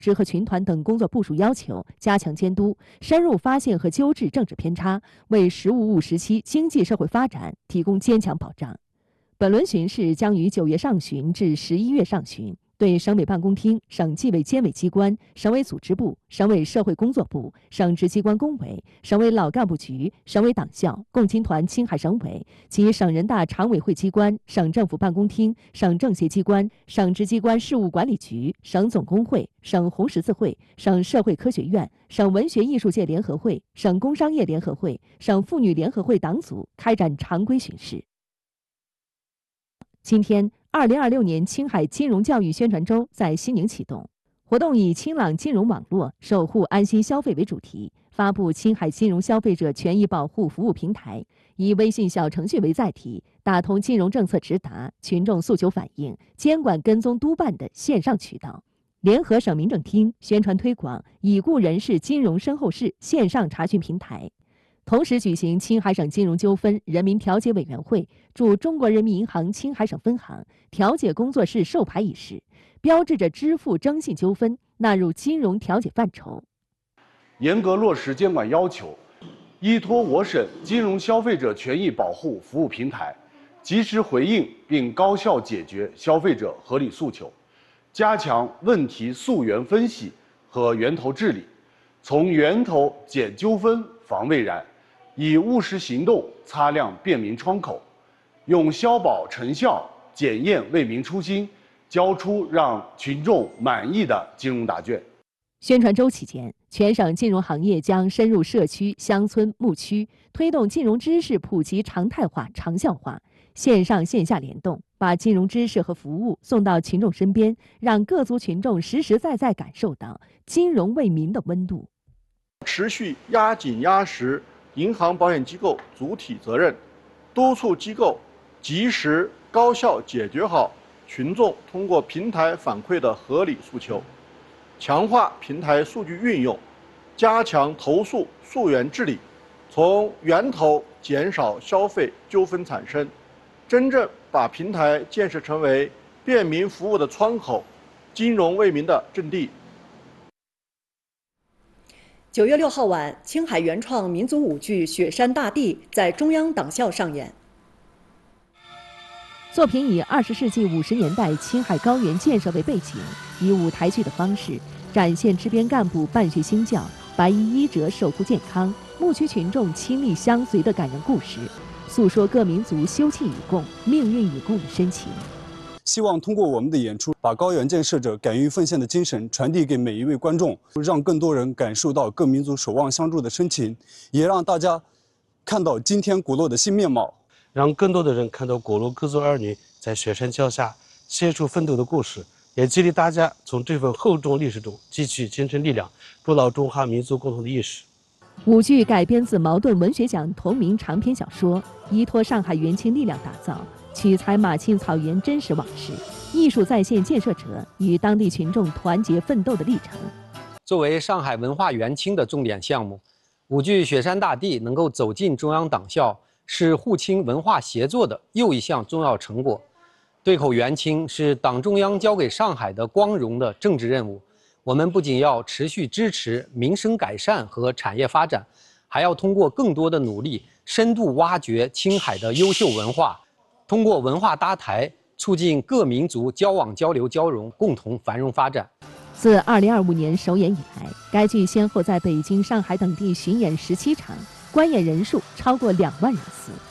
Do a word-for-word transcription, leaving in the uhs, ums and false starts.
织和群团等工作部署要求，加强监督，深入发现和纠治政治偏差，为“十五五”时期经济社会发展提供坚强保障。本轮巡视将于九月上旬至十一月上旬，对省委办公厅、省纪委监委机关、省委组织部、省委社会工作部、省直机关工委、省委老干部局、省委党校、共青团青海省委及省人大常委会机关、省政府办公厅、省政协机关、省直机关事务管理局、省总工会、省红十字会、省社会科学院、省文学艺术界联合会、省工商业联合会、省妇女联合会党组开展常规巡视。今天，二零二六年青海金融教育宣传周在西宁启动。活动以“清朗金融网络，守护安心消费”为主题，发布青海金融消费者权益保护服务平台，以微信小程序为载体，打通金融政策直达、群众诉求反映、监管跟踪督办的线上渠道。联合省民政厅宣传推广已故人士金融身后事线上查询平台。同时举行青海省金融纠纷人民调解委员会驻中国人民银行青海省分行调解工作室授牌仪式，标志着支付征信纠纷纳入金融调解范畴。 严格落实监管要求，依托我省金融消费者权益保护服务平台，及时回应并高效解决消费者合理诉求，加强问题溯源分析和源头治理，从源头解纠纷防未然，以务实行动擦亮便民窗口，用消保成效检验为民初心，交出让群众满意的金融答卷。 宣传周期间，全省金融行业将深入社区、乡村、牧区，推动金融知识普及常态化、长效化，线上线下联动，把金融知识和服务送到群众身边，让各族群众实实在在感受到金融为民的温度。 持续压紧压实银行保险机构主体责任，督促机构及时高效解决好群众通过平台反馈的合理诉求，强化平台数据运用，加强投诉溯源治理，从源头减少消费纠纷产生，真正把平台建设成为便民服务的窗口，金融为民的阵地。 九月六号晚，青海原创民族舞剧《雪山大地》在中央党校上演。 作品以二十世纪五十年代青海高原建设为背景，以舞台剧的方式展现支边干部办学兴教、白衣医者守护健康、牧区群众亲力相随的感人故事，诉说各民族休戚与共、命运与共的深情。 希望通过我们的演出，把高原建设者敢于奉献的精神传递给每一位观众，让更多人感受到各民族守望相助的深情，也让大家看到今天果洛的新面貌， 让更多的人看到果洛各族儿女在雪山脚下写出奋斗的故事，也激励大家从这份厚重历史中汲取精神力量，筑牢中华民族共同的意识。 舞剧改编自茅盾文学奖同名长篇小说，依托上海元青力量打造，取材马沁草原真实往事，艺术再现建设者与当地群众团结奋斗的历程。 作为上海文化元青的重点项目，舞剧《雪山大地》能够走进中央党校，是沪青文化协作的又一项重要成果。对口元青是党中央交给上海的光荣的政治任务。我们不仅要持续支持民生改善和产业发展，还要通过更多的努力，深度挖掘青海的优秀文化，通过文化搭台，促进各民族交往交流交融，共同繁荣发展。 自二零二五年首演以来，该剧先后在北京、上海等地巡演十七场，观演人数超过两万人次。